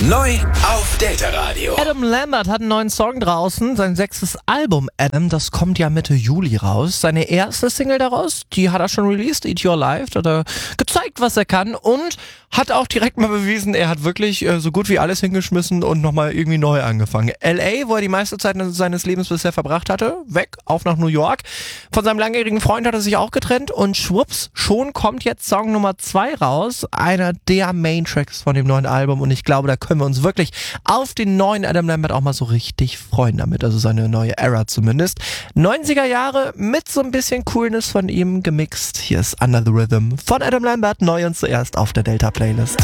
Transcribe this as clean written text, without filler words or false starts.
Neu auf Delta Radio. Adam Lambert hat einen neuen Song draußen, sein 6. Album Adam, das kommt ja Mitte Juli raus. Seine erste Single daraus, die hat er schon released, Eat Your Life, da hat er gezeigt, was er kann und hat auch direkt mal bewiesen, er hat wirklich so gut wie alles hingeschmissen und nochmal irgendwie neu angefangen. L.A., wo er die meiste Zeit seines Lebens bisher verbracht hatte, weg, auf nach New York. Von seinem langjährigen Freund hat er sich auch getrennt und schwupps, schon kommt jetzt Song Nummer 2 raus, einer der Main-Tracks von dem neuen Album und ich glaube, da können wir uns wirklich auf den neuen Adam Lambert auch mal so richtig freuen damit, also seine neue Era zumindest. 90er Jahre mit so ein bisschen Coolness von ihm gemixt. Hier ist Under the Rhythm von Adam Lambert, neu und zuerst auf der Delta Playlist.